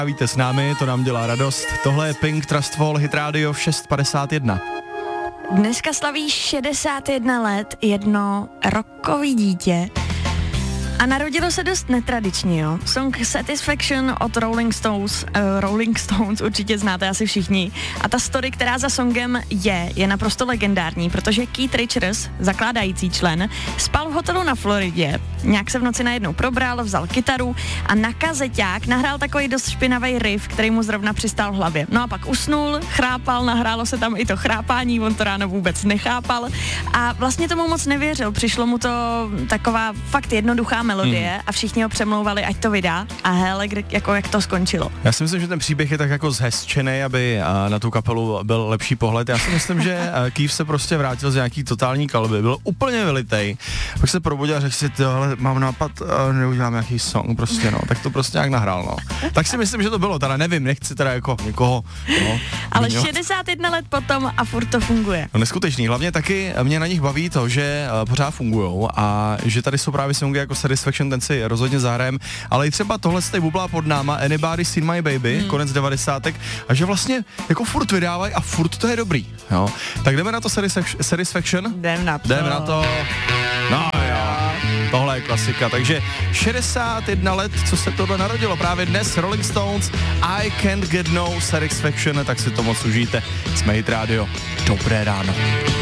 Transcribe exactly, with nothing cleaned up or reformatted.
Víte s námi, to nám dělá radost. Tohle je Pink, Trustfall, Hit Radio v šest padesát jedna. Dneska slaví šedesát jedna let jedno rokový dítě. A narodilo se dost netradičně, jo. Song Satisfaction od Rolling Stones, uh, Rolling Stones určitě znáte asi všichni. A ta story, která za songem je, je naprosto legendární, protože Keith Richards, zakládající člen, spal v hotelu na Floridě, nějak se v noci najednou probral, vzal kytaru a na kazeťák nahrál takový dost špinavý riff, který mu zrovna přistál v hlavě. No a pak usnul, chrápal, nahrálo se tam i to chrápání, on to ráno vůbec nechápal a vlastně tomu moc nevěřil. Přišlo mu to taková fakt jednoduchá melodie hmm. a všichni ho přemlouvali, ať to vydá a hele, kde, jako jak to skončilo. Já si myslím, že ten příběh je tak jako zhezčený, aby na tu kapelu byl lepší pohled. Já si myslím, že Keith se prostě vrátil z nějaký totální kalby, byl úplně vylitej, pak se probudil a řekl si, tohle mám nápad, neudělám nějaký song prostě, no, tak to prostě nějak nahrál, no. Tak si myslím, že to bylo, teda nevím, nechci teda jako někoho, no. Ale měl. šedesát jedna let potom a furt to funguje. No neskutečný, hlavně taky mě na nich baví to, že pořád fungujou a že tady jsou právě songy jako Satisfaction, ten si rozhodně zahrajem, ale i třeba tohle se tady bublá pod náma Anybody Seen My Baby, hmm. konec devadesátek a že vlastně jako furt vydávají a furt to je dobrý, jo. Tak jdeme na to Satisfaction? Jdem na to. Jdem na to. No jo, tohle je klasika, takže šedesát jedna let, co se tohle narodilo právě dnes, Rolling Stones, I Can't Get No Satisfaction, tak si to moc užijte, jsme Hit Radio, dobré ráno.